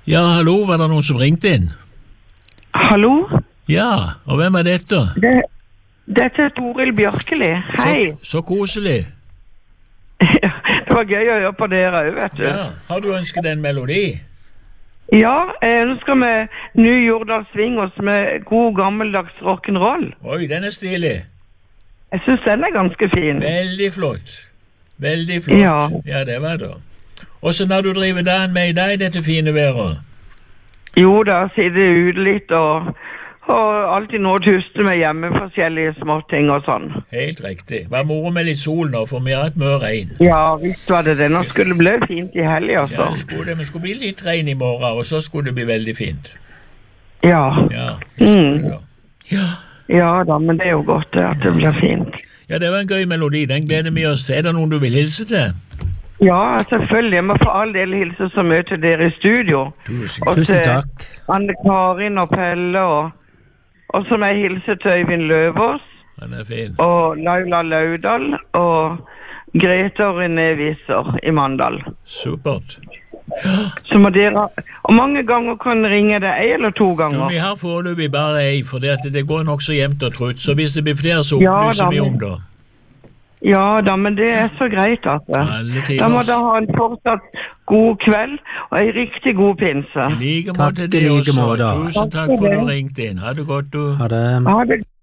Ja, hallo, var det noen som ringte inn? Hallo? Ja, og hvem er dette? Dette er Toril Bjørkeli. Hei. Så koselig. Det var gøy å høre på dere òg, vet du. Ja, har du ønsket en melodi? Ja, jeg ønsker med ny Jordal Swingers med god gammeldags rock'n'roll. Oi, den er stilig. Jeg synes den er ganske fin. Veldig flott. Veldig flott. Ja. Ja, det var det. Og så når du driver dagen med i dag, dette fine været? Jo, da sitter jeg ute litt og alltid noe tuste med hjemme, forskjellige småting og sånn. Helt riktig. Var moro med litt sol nå, for vi har hatt mye regn. Ja, visst var det det. Nå skulle det bli fint i helgen, altså. Ja, det skulle det, men det skulle bli litt regn i morgen, og så skulle det bli veldig fint. Ja. Ja, det skulle det. Ja. Ja da, men det er jo godt at det blir fint. Ja, det var en gøy melodi. Den gleder vi oss til. Er det noen du vil hilse til? Ja, selvfølgelig. Jeg må for all del hilse så mye til dere i studio. Tusen takk. Anne-Karin og Pelle, og så må jeg hilse til Øyvind Løvås, Den er fin. og Laila Laudal, og Grete og René Visser i Mandal. Supert. Så må dere, og mange ganger kan ringe det 1 eller 2 ganger. Jo, vi har foreløpig bare ei, for det går nok så jevnt og trutt, så hvis det blir flere så opplyser vi om det. Ja da, men det er så greit at da må dere ha en fortsatt god kveld, og en riktig god pinse. I like måte det også. Tusen takk for at du ringte inn. Ha det godt, du. Ha det. Ha det.